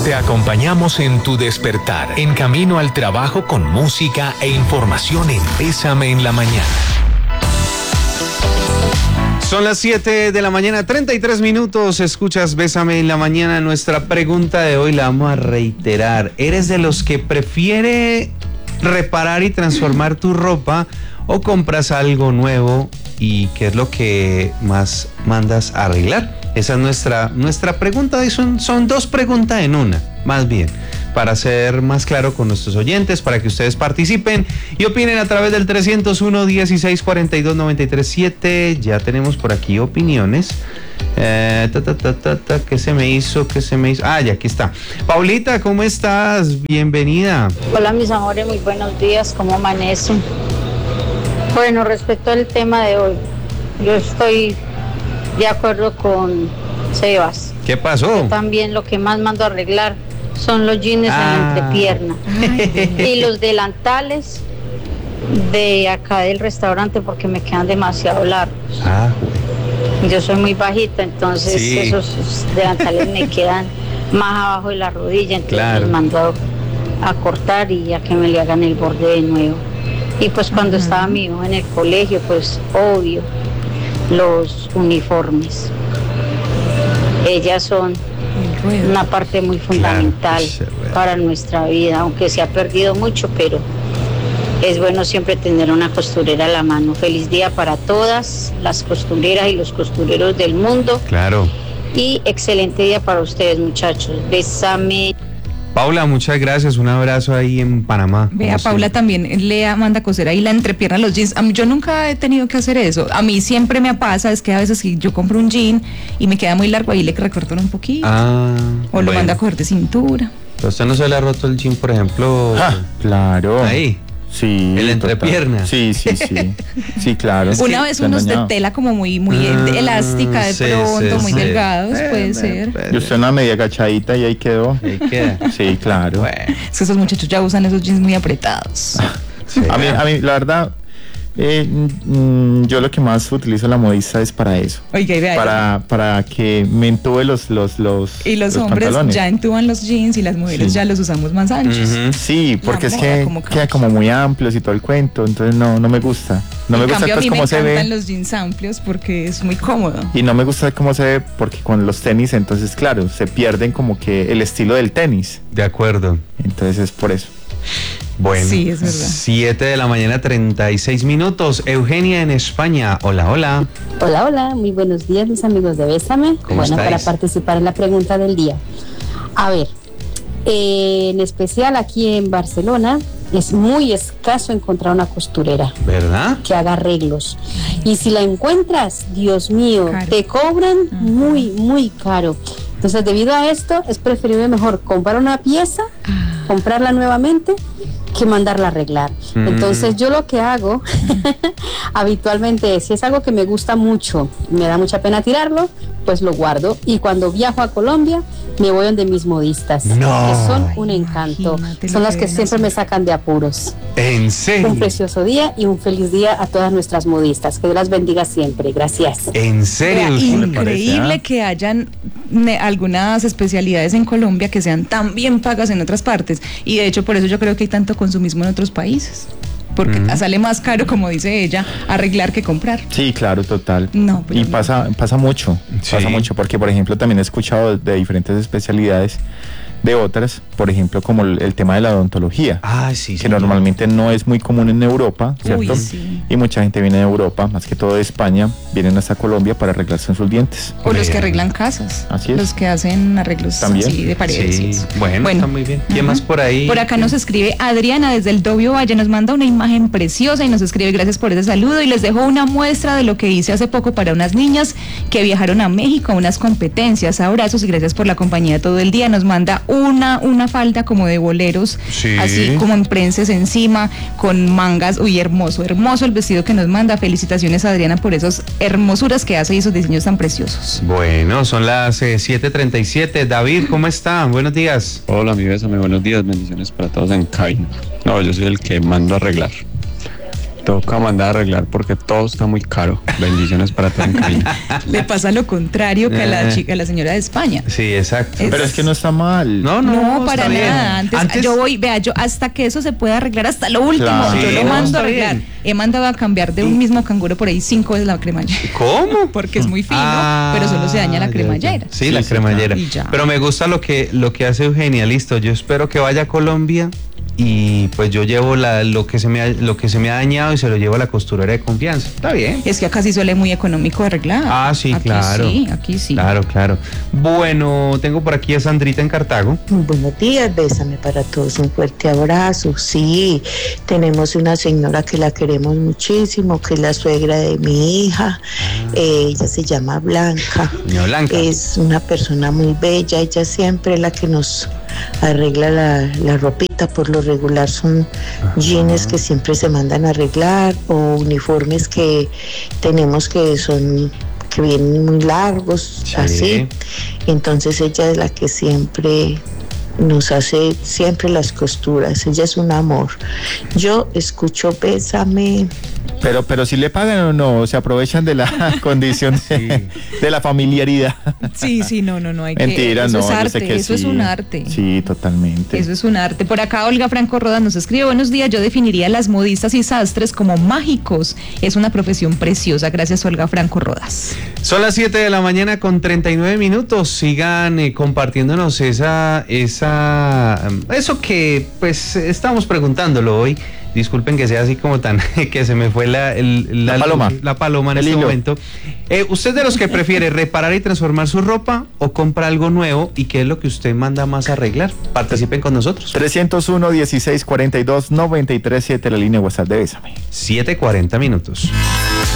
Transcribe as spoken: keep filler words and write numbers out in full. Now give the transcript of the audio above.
Te acompañamos en tu despertar, en camino al trabajo con música e información en Bésame en la Mañana. Son las siete de la mañana, treinta y tres minutos. Escuchas Bésame en la Mañana. Nuestra pregunta de hoy la vamos a reiterar. ¿Eres de los que prefiere reparar y transformar tu ropa o compras algo nuevo? ¿Y qué es lo que más mandas a arreglar? Esa es nuestra, nuestra pregunta. Y son, son dos preguntas en una, más bien, para ser más claro con nuestros oyentes, para que ustedes participen y opinen a través del trescientos uno, dieciséis, cuarenta y dos, noventa y tres, siete. Ya tenemos por aquí opiniones. Eh, ta, ta, ta, ta, ta, ¿Qué se me hizo? ¿Qué se me hizo? Ah, ya aquí está. Paulita, ¿cómo estás? Bienvenida. Hola, mis amores, muy buenos días. ¿Cómo amanecen? Bueno, respecto al tema de hoy, yo estoy de acuerdo con Sebas. ¿Qué pasó? Yo también lo que más mando a arreglar son los jeans ah. en la entrepierna y los delantales de acá del restaurante porque me quedan demasiado largos. Ah, yo soy muy bajita, entonces sí. esos delantales me quedan más abajo de la rodilla, entonces claro. los mando a cortar y a que me le hagan el borde de nuevo. Y pues cuando uh-huh. estaba mi hijo en el colegio, pues obvio, los uniformes. Ellas son una parte muy fundamental claro, para nuestra vida, aunque se ha perdido mucho, pero es bueno siempre tener una costurera a la mano. Feliz día para todas las costureras y los costureros del mundo. Claro. Y excelente día para ustedes, muchachos. Bésame. Paula, muchas gracias, un abrazo ahí en Panamá. Vea, Paula también le manda a coser ahí la entrepierna, los jeans. A mí, yo nunca he tenido que hacer eso. A mí siempre me pasa, es que a veces si yo compro un jean y me queda muy largo, ahí le recortan un poquito. Ah, o lo bueno. manda a coger de cintura. ¿A usted no se le ha roto el jean, por ejemplo? Ah, claro. Ahí. Sí. ¿En la entrepierna? Sí, sí, sí. Sí, claro. Es Una vez unos de tela como muy, muy ah, elástica de sí, pronto, sí, muy sí. delgados, eh, puede eh, ser. Eh, y usted una media agachadita y ahí quedó. Ahí queda. Sí, claro. Bueno. Es que esos muchachos ya usan esos jeans muy apretados. Sí. A mí, a mí, la verdad, eh, mm, yo lo que más utilizo la modista es para eso. Oiga, y vea para, para que me entube los los los Y los, los hombres pantalones. Ya entuban los jeans y las mujeres sí. ya los usamos más anchos. Uh-huh. Sí, porque la es que como queda como muy amplios y todo el cuento, entonces no no me gusta. No en me gusta cambio, pues a mí cómo me se ve. encantan los jeans amplios porque es muy cómodo. Y no me gusta cómo se ve porque con los tenis, entonces claro, se pierden como que el estilo del tenis. De acuerdo. Entonces es por eso. Bueno, sí, es verdad. siete de la mañana, treinta y seis minutos. Eugenia en España. Hola, hola. Hola, hola. Muy buenos días, mis amigos de Bésame. ¿Cómo bueno, estáis? Para participar en la pregunta del día. A ver, eh, en especial aquí en Barcelona, es muy escaso encontrar una costurera. ¿Verdad? Que haga arreglos. Y si la encuentras, Dios mío, caro. Te cobran uh-huh. muy, muy caro. Entonces, debido a esto, es preferible mejor comprar una pieza, uh-huh. comprarla nuevamente, que mandarla a arreglar. Mm. Entonces yo lo que hago habitualmente, si es algo que me gusta mucho, me da mucha pena tirarlo, pues lo guardo. Y cuando viajo a Colombia, me voy donde mis modistas, no. que son un encanto. Son las que siempre me sacan de apuros. ¿En serio? Un precioso día y un feliz día a todas nuestras modistas. Que Dios las bendiga siempre. Gracias. ¿En serio? Mira, increíble que hayan ne, algunas especialidades en Colombia que sean tan bien pagas en otras partes. Y de hecho, por eso yo creo que hay tanto consumismo en otros países. Porque mm. sale más caro, como dice ella, arreglar que comprar. Sí, claro, total. No, y no. pasa pasa mucho, sí. pasa mucho, porque por ejemplo también he escuchado de diferentes especialidades de otras, por ejemplo como el, el tema de la odontología, ah, sí, que sí, normalmente no es muy común en Europa, ¿cierto? Uy, sí. Y mucha gente viene de Europa, más que todo de España, vienen hasta Colombia para arreglarse en sus dientes. O los que arreglan casas. Así es. Los que hacen arreglos ¿También? Así de paredes. Sí. Bueno, bueno, está muy bien. ¿Quién uh-huh. más por ahí? Por acá nos escribe Adriana desde el Dobio Valle, nos manda una imagen preciosa y nos escribe gracias por ese saludo y les dejo una muestra de lo que hice hace poco para unas niñas que viajaron a México a unas competencias. Abrazos y gracias por la compañía todo el día. Nos manda una, una falda como de boleros, sí. así como en prenses encima, con mangas. Uy, hermoso, hermoso el vestido que nos manda. Felicitaciones Adriana por esas hermosuras que hace y esos diseños tan preciosos. Bueno, son las eh, siete treinta y siete. David, ¿cómo está? Buenos días. Hola, mi Bésame, buenos días, bendiciones para todos en cabina. No, yo soy el que mando a arreglar. Toca mandar a arreglar porque todo está muy caro. Bendiciones para todos. Le pasa lo contrario que a la chica, a la señora de España. Sí, exacto. Es, Pero es que no está mal. No, no, no para nada. Antes, Antes yo voy, vea, yo hasta que eso se pueda arreglar hasta lo último, claro, yo sí, lo mando a arreglar. Bien. He mandado a cambiar de un mismo canguro por ahí cinco veces la cremallera. ¿Cómo? Porque es muy fino, ah, pero solo se daña la cremallera. Sí, sí, la cremallera. Pero me gusta lo que lo que hace Eugenia. Listo, yo espero que vaya a Colombia y pues yo llevo la, lo que se me ha, lo que se me ha dañado y se lo llevo a la costurera de confianza. Está bien. Es que acá sí suele muy económico arreglar. Ah, sí, aquí claro. Sí, aquí sí. Claro, claro. Bueno, tengo por aquí a Sandrita en Cartago. Muy buenos días, bésame para todos, un fuerte abrazo. Sí, tenemos una señora que la queremos muchísimo, que es la suegra de mi hija. Ah. Eh, ella se llama Blanca. Doña Blanca. Es una persona muy bella, ella siempre es la que nos arregla la, la ropita. Por lo regular son Ajá. jeans que siempre se mandan a arreglar o uniformes que tenemos que son que vienen muy largos, sí. así. Entonces ella es la que siempre nos hace siempre las costuras. Ella es un amor. Yo escucho Bésame. Pero, pero si le pagan o no, se aprovechan de la condición de, sí. de la familiaridad. Sí, sí, no, no, no hay Mentira, que. Eso no, es arte, yo sé que eso sí. es un arte. Sí, totalmente. Eso es un arte. Por acá Olga Franco Rodas nos escribe: buenos días, yo definiría a las modistas y sastres como mágicos. Es una profesión preciosa. Gracias, Olga Franco Rodas. Son las siete de la mañana con treinta y nueve minutos. Sigan eh, compartiéndonos esa, esa, eso que pues estamos preguntándolo hoy. Disculpen que sea así como tan, que se me fue la, el, la, la paloma, la paloma en el este hilo. momento. Eh, ¿Usted de los que prefiere reparar y transformar su ropa o compra algo nuevo? ¿Y qué es lo que usted manda más a arreglar? Participen con nosotros. trescientos uno, dieciséis cuarenta y dos, noventa y tres siete, la línea WhatsApp de Bésame. siete cuarenta minutos.